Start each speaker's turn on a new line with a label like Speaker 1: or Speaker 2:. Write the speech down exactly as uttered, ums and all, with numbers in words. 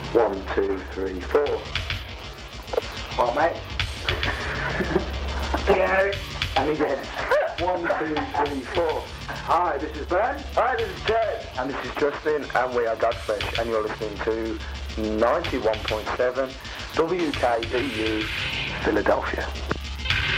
Speaker 1: One, two, three, four. Well, mate. Yeah. And again. One, two, three, four. Hi, this is Ben.
Speaker 2: Hi, this is Ted.
Speaker 3: And this is Justin, and we are Godfresh, and you're listening to ninety-one point seven W K B U Philadelphia.